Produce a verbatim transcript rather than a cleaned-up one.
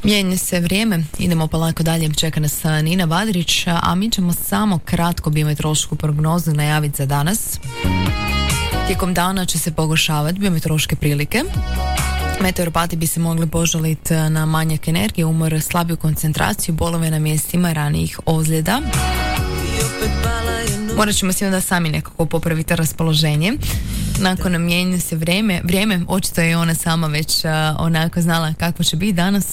Mijenja se vrijeme, idemo polako dalje, čeka nas Nina Badrić, a mi ćemo samo kratko biometeorološku prognozu najaviti za danas. Tijekom dana će se pogoršavati biometeorološke prilike. Meteoropati bi se mogli požaliti na manjak energije, umor, slabiju koncentraciju, bolove na mjestima ranijih ozljeda. Morat ćemo si onda sami nekako popraviti raspoloženje. Nakon mijenja se vrijeme, vrijeme, očito je ona sama već uh, onako znala kako će biti danas.